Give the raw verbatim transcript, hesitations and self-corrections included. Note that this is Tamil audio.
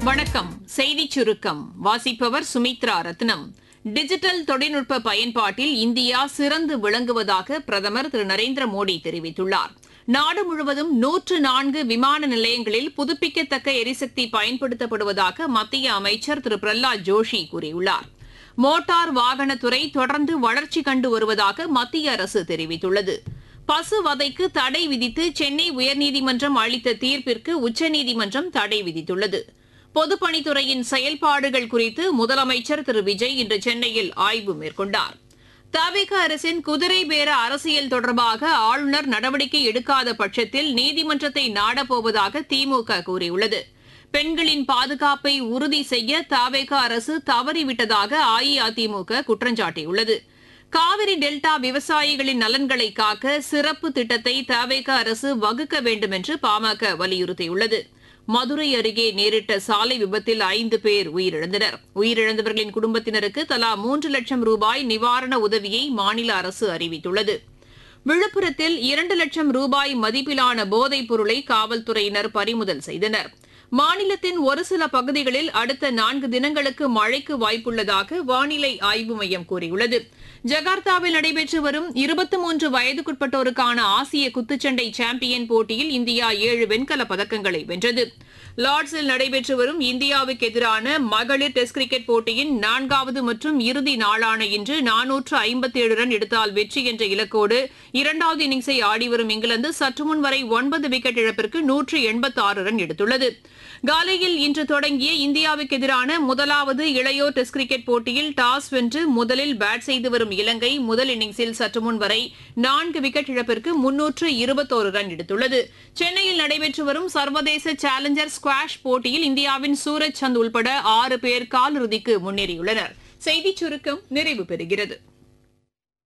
வணக்கம். செய்திச் சுருக்கம் வாசிப்பவர் சுமித்ரா ரத்னம். டிஜிட்டல் தொழில்நுட்ப பயன்பாட்டில் இந்தியா சிறந்து விளங்குவதாக பிரதமர் திரு நரேந்திர மோடி தெரிவித்துள்ளார். நாடு முழுவதும் நூற்று நான்கு விமான நிலையங்களில் புதுப்பிக்கத்தக்க எரிசக்தி பயன்படுத்தப்படுவதாக மத்திய அமைச்சர் திரு பிரஹ்லாத் ஜோஷி கூறியுள்ளார். மோட்டார் வாகனத்துறை தொடர்ந்து வளர்ச்சி கண்டு வருவதாக மத்திய அரசு தெரிவித்துள்ளது. பசுவதைக்கு தடை விதித்து சென்னை உயர்நீதிமன்றம் அளித்த தீர்ப்பிற்கு உச்சநீதிமன்றம் தடை விதித்துள்ளது. பொதுப்பணித்துறையின் செயல்பாடுகள் குறித்து முதலமைச்சர் திரு விஜய் இன்று சென்னையில் ஆய்வு மேற்கொண்டார். தவிக அரசின் குதிரை பேர அரசியல் தொடர்பாக ஆளுநர் நடவடிக்கை எடுக்காத பட்சத்தில் நீதிமன்றத்தை நாடப்போவதாக திமுக கூறியுள்ளது. பெண்களின் பாதுகாப்பை உறுதி செய்ய தவிக அரசு தவறிவிட்டதாக அஇஅதிமுக குற்றஞ்சாட்டியுள்ளது. காவிரி டெல்டா விவசாயிகளின் நலன்களை காக்க சிறப்பு திட்டத்தை தவிக அரசு வகுக்க வேண்டும் என்று பாமக வலியுறுத்தியுள்ளது. மதுரை அருகே நேரிட்ட சாலை விபத்தில் ஐந்து பேர் உயிரிழந்தனர். உயிரிழந்தவர்களின் குடும்பத்தினருக்கு தலா மூன்று லட்சம் ரூபாய் நிவாரண உதவியை மாநில அரசு அறிவித்துள்ளது. விழுப்புரத்தில் இரண்டு லட்சம் ரூபாய் மதிப்பிலான போதைப் பொருளை காவல்துறையினர் பறிமுதல் செய்தனர். மாநிலத்தின் ஒரு சில பகுதிகளில் அடுத்த நான்கு தினங்களுக்கு மழைக்கு வாய்ப்புள்ளதாக வானிலை ஆய்வு மையம் கூறியுள்ளது. ஜகார்த்தாவில் நடைபெற்று வரும் இருபத்தி மூன்று வயதுக்குட்பட்டோருக்கான ஆசிய குத்துச்சண்டை சாம்பியன் போட்டியில் இந்தியா ஏழு வெண்கலப் பதக்கங்களை வென்றது. லார்ட்ஸில் நடைபெற்று வரும் இந்தியாவுக்கு எதிரான மகளிர் டெஸ்ட் கிரிக்கெட் போட்டியின் நான்காவது மற்றும் இறுதி நாளான இன்று நானூற்று ஐம்பத்தி ஏழு ரன் எடுத்தால் வெற்றி என்ற இலக்கோடு இரண்டாவது இன்னிங்ஸை ஆடிவரும் இங்கிலாந்து சற்றுமுன் வரை ஒன்பது விக்கெட் இழப்பிற்கு நூற்று எண்பத்தி ஆறு ரன் எடுத்துள்ளது. காலையில் இன்று தொடங்கிய இந்தியாவுக்கு எதிரான முதலாவது இளையோர் டெஸ்ட் கிரிக்கெட் போட்டியில் டாஸ் வென்று முதலில் பேட் செய்து வரும் இலங்கை முதல் இன்னிங்ஸில் சற்றுமுன் வரை நான்கு விக்கெட் இழப்பிற்கு முன்னூற்று இருபத்தோரு ரன் எடுத்துள்ளது. சென்னையில் நடைபெற்று வரும் சர்வதேச சேலஞ்சர் ஸ்குவாஷ் போட்டியில் இந்தியாவின் சூரஜ் சந்த் உள்பட ஆறு பேர் காலிறுதிக்கு முன்னேறியுள்ளனர். செய்திச் சுருக்கம் நிறைவு பெறுகிறது.